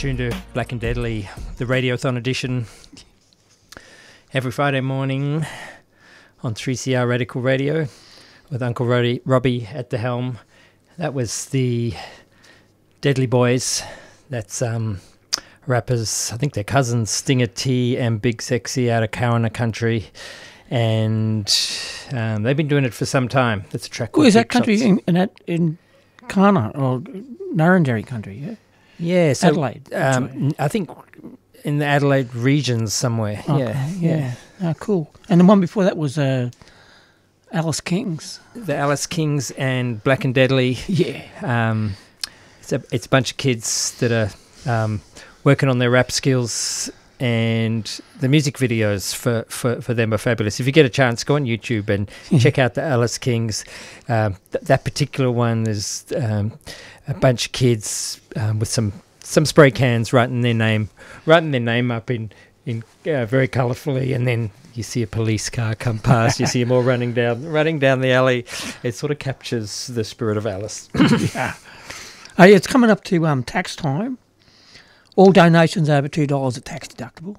tuned to Black and Deadly, the Radiothon edition, every Friday morning on 3CR Radical Radio with Uncle Robbie at the helm. That was the Deadly Boys. That's rappers, I think they're cousins, Stinger T and Big Sexy out of Kawana Country. And they've been doing it for some time. That's a track called Is that Big country Shots. in Kana or Nurrunjeri country, yeah? Yeah, so Adelaide. I think in the Adelaide regions somewhere. Okay, Yeah. Oh, cool. And the one before that was Alice Kings. The Alice Kings and Black and Deadly. Yeah. It's a bunch of kids that are working on their rap skills, and the music videos for them are fabulous. If you get a chance, go on YouTube and check out the Alice Kings. That particular one is a bunch of kids with some spray cans writing their name up in very colourfully, and then you see a police car come past. You see them all running down the alley. It sort of captures the spirit of Alice. It's coming up to tax time. All donations over $2 are tax deductible.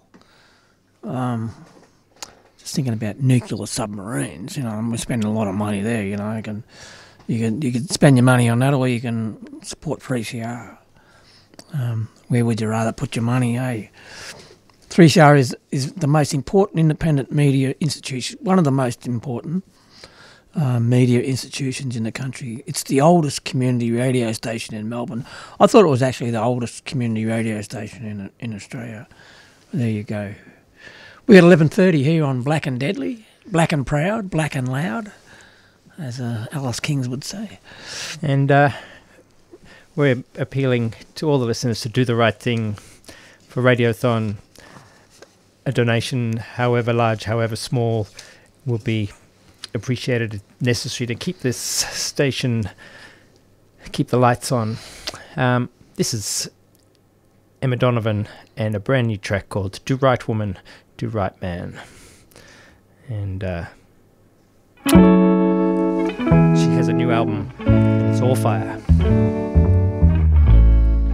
Just thinking about nuclear submarines, and we're spending a lot of money there. You can spend your money on that, or you can support 3CR. Where would you rather put your money? 3CR is the most important independent media institution, one of the most important media institutions in the country. It's the oldest community radio station in Melbourne. I thought it was actually the oldest community radio station in Australia. There you go. We're at 11:30 here on Black and Deadly, black and proud, black and loud, as Alice Kings would say. And we're appealing to all the listeners to do the right thing for Radiothon. A donation, however large, however small, will be appreciated, necessary to keep this station, keep the lights on. This is Emma Donovan and a brand new track called Do Right Woman, Do Right Man. And she has a new album, and it's all fire.